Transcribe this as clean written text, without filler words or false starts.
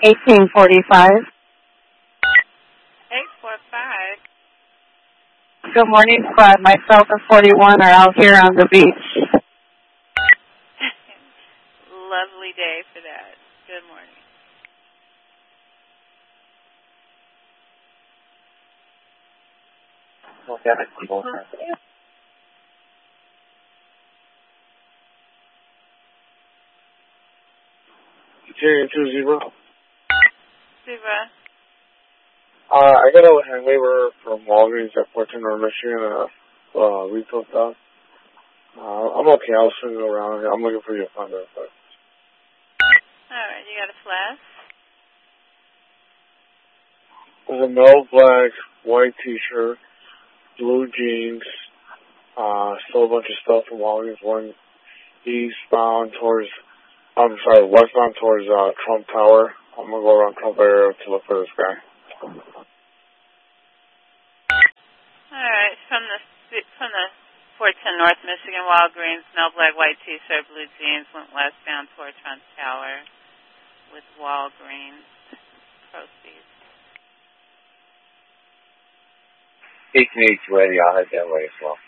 1845. 845. Good morning, squad. Myself and 41 are out here on the beach. Lovely day for that. Good morning. J20. Suva. I got a hand labor from Walgreens at Fort North, Michigan, retail stuff. I'm okay. I'll swing it around. I'm looking for your phone number. Alright, you got a flash? There's a male black, white t-shirt, blue jeans, still a bunch of stuff from Walgreens. One westbound towards Trump Tower. I'm going to go around Trump area to look for this guy. Alright, from the Fort North Michigan Walgreens, male black, white t-shirt, blue jeans, went westbound toward Trump Tower with Walgreens. Proceed. 1882, I'll head that way as well.